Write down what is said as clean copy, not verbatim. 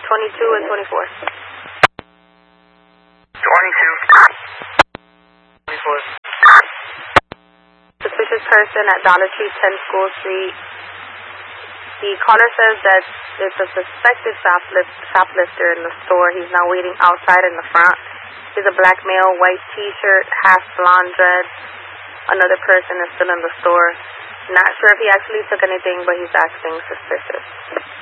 22 and 24. 22. 24. Suspicious person at Dollar Tree, 10 School Street. The caller says that it's a suspected shoplifter in the store. He's now waiting outside in the front. He's a black male, white t-shirt, half blonde dreads. Another person is still in the store. Not sure if he actually took anything, but he's acting suspicious.